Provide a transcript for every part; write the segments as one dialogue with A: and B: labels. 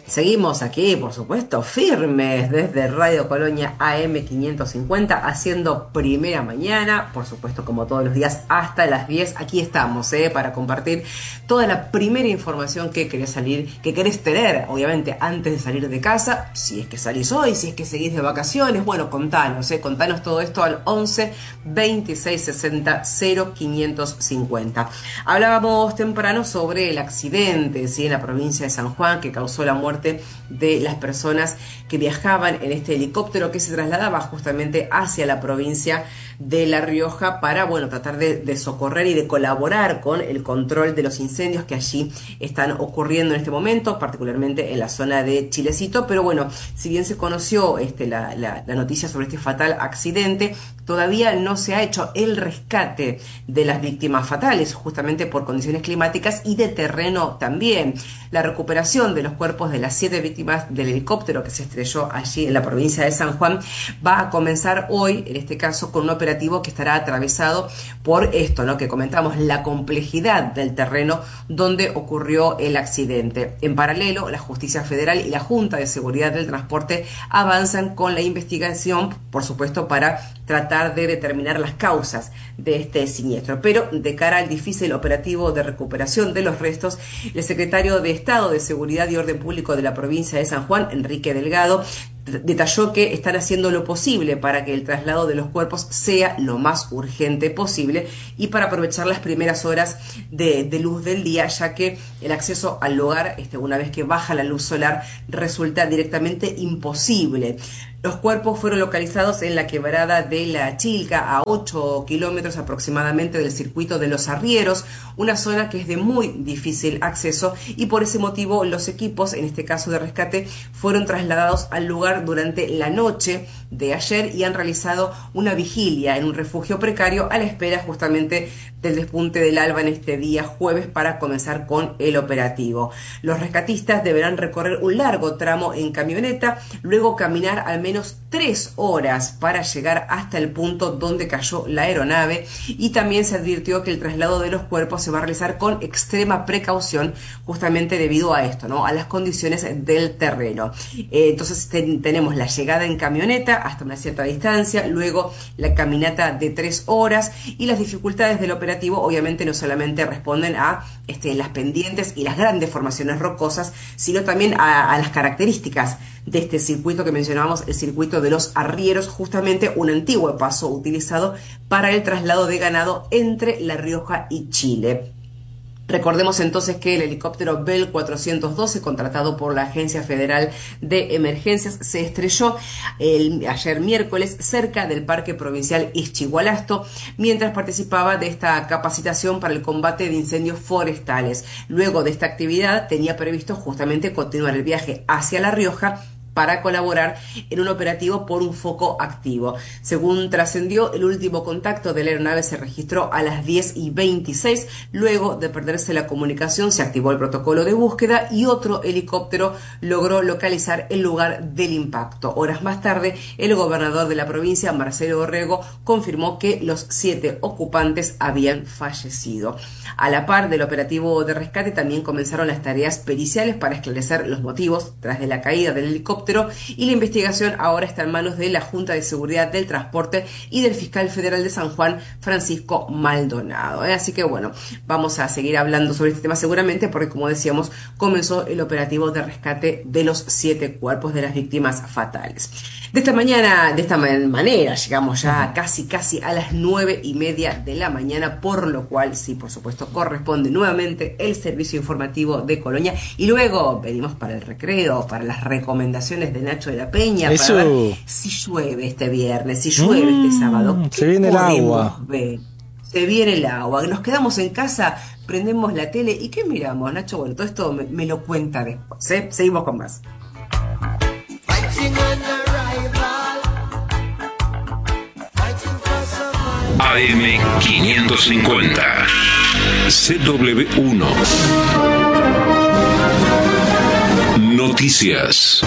A: Seguimos aquí, por supuesto, firmes desde Radio Colonia AM 550, haciendo primera mañana, por supuesto, como todos los días, hasta las 10. Aquí estamos, para compartir toda la primera información que querés tener, obviamente, antes de salir de casa. Si es que salís hoy, si es que seguís de vacaciones, bueno, contanos todo esto al 11 26 60 0550. Hablábamos temprano sobre el accidente, ¿sí?, en la provincia de San Juan, que causó la muerte de las personas que viajaban en este helicóptero que se trasladaba justamente hacia la provincia de La Rioja para, bueno, tratar de socorrer y de colaborar con el control de los incendios que allí están ocurriendo en este momento, particularmente en la zona de Chilecito. Pero bueno, si bien se conoció la noticia sobre este fatal accidente, todavía no se ha hecho el rescate de las víctimas fatales, justamente por condiciones climáticas y de terreno también. La recuperación de los cuerpos de las 7 víctimas del helicóptero que se estrelló allí en la provincia de San Juan va a comenzar hoy, en este caso, con un operativo que estará atravesado por esto, ¿no?, que comentamos, la complejidad del terreno donde ocurrió el accidente. En paralelo, la Justicia Federal y la Junta de Seguridad del Transporte avanzan con la investigación, por supuesto, para tratar de determinar las causas de este siniestro. Pero de cara al difícil operativo de recuperación de los restos, el secretario de Estado de Seguridad y Orden Público de la provincia de San Juan, Enrique Delgado, detalló que están haciendo lo posible para que el traslado de los cuerpos sea lo más urgente posible y para aprovechar las primeras horas de luz del día, ya que el acceso al lugar, una vez que baja la luz solar, resulta directamente imposible. Los cuerpos fueron localizados en la quebrada de La Chilca, a 8 kilómetros aproximadamente del circuito de Los Arrieros, una zona que es de muy difícil acceso, y por ese motivo los equipos, en este caso de rescate, fueron trasladados al lugar durante la noche de ayer y han realizado una vigilia en un refugio precario a la espera justamente del despunte del alba en este día jueves para comenzar con el operativo. Los rescatistas deberán recorrer un largo tramo en camioneta, luego caminar al menos 3 horas para llegar hasta el punto donde cayó la aeronave, y también se advirtió que el traslado de los cuerpos se va a realizar con extrema precaución justamente debido a esto, ¿no?, a las condiciones del terreno. Entonces tenemos la llegada en camioneta hasta una cierta distancia, luego la caminata de 3 horas, y las dificultades del operativo obviamente no solamente responden a las pendientes y las grandes formaciones rocosas, sino también a las características de este circuito que mencionábamos, el circuito de Los Arrieros, justamente un antiguo paso utilizado para el traslado de ganado entre La Rioja y Chile. Recordemos entonces que el helicóptero Bell 412, contratado por la Agencia Federal de Emergencias, se estrelló ayer miércoles cerca del Parque Provincial Ixchigualasto, mientras participaba de esta capacitación para el combate de incendios forestales. Luego de esta actividad tenía previsto justamente continuar el viaje hacia La Rioja para colaborar en un operativo por un foco activo. Según trascendió, el último contacto de la aeronave se registró a las 10:26. Luego de perderse la comunicación, se activó el protocolo de búsqueda y otro helicóptero logró localizar el lugar del impacto. Horas más tarde, el gobernador de la provincia, Marcelo Orrego, confirmó que los 7 ocupantes habían fallecido. A la par del operativo de rescate, también comenzaron las tareas periciales para esclarecer los motivos tras de la caída del helicóptero, y la investigación ahora está en manos de la Junta de Seguridad del Transporte y del fiscal federal de San Juan, Francisco Maldonado. Así que bueno, vamos a seguir hablando sobre este tema seguramente, porque como decíamos, comenzó el operativo de rescate de los 7 cuerpos de las víctimas fatales. De esta manera, llegamos ya casi a las 9:30 de la mañana, por lo cual, sí, por supuesto, corresponde nuevamente el servicio informativo de Colonia, y luego venimos para el recreo, para las recomendaciones de Nacho de la Peña,
B: Eso.
A: para ver si llueve este viernes, si llueve este sábado.
B: Se viene el agua.
A: Se viene el agua. Nos quedamos en casa, prendemos la tele, ¿y qué miramos, Nacho? Bueno, todo esto me lo cuenta después, ¿eh? Seguimos con más.
C: AM 550 CW1 Noticias.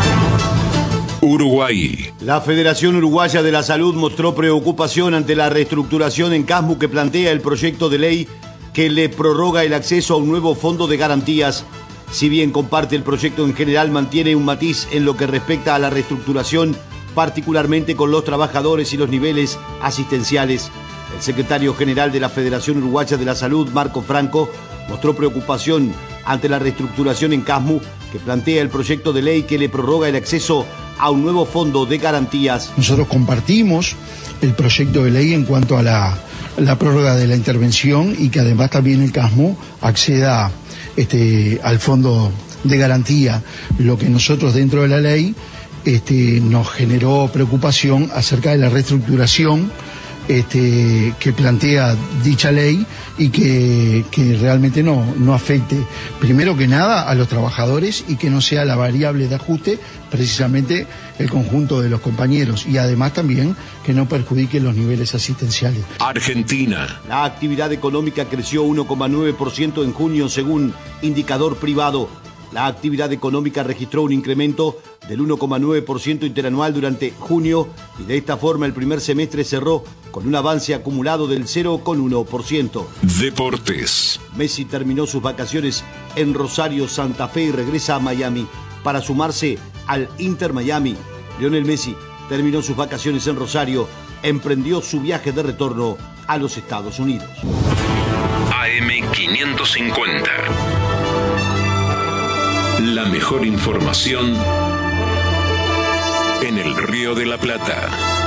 C: Uruguay.
D: La Federación Uruguaya de la Salud mostró preocupación ante la reestructuración en CASMU que plantea el proyecto de ley que le prorroga el acceso a un nuevo fondo de garantías Si bien comparte el proyecto en general, mantiene un matiz en lo que respecta a la reestructuración, particularmente con los trabajadores y los niveles asistenciales. El secretario general de la Federación Uruguaya de la Salud, Marco Franco, mostró preocupación ante la reestructuración en CASMU, que plantea el proyecto de ley que le prorroga el acceso a un nuevo fondo de garantías.
B: Nosotros compartimos el proyecto de ley en cuanto a la prórroga de la intervención y que además también el CASMU acceda al fondo de garantía. Lo que nosotros dentro de la ley nos generó preocupación acerca de la reestructuración que plantea dicha ley y que realmente no afecte, primero que nada, a los trabajadores y que no sea la variable de ajuste precisamente el conjunto de los compañeros, y además también que no perjudique los niveles asistenciales.
C: Argentina.
D: La actividad económica creció 1,9% en junio según indicador privado. La actividad económica registró un incremento del 1,9% interanual durante junio y de esta forma el primer semestre cerró con un avance acumulado del 0,1%.
C: Deportes.
D: Messi terminó sus vacaciones en Rosario, Santa Fe y regresa a Miami para sumarse al Inter Miami. Lionel Messi terminó sus vacaciones en Rosario, emprendió su viaje de retorno a los Estados Unidos.
C: AM550. La mejor información en el Río de la Plata.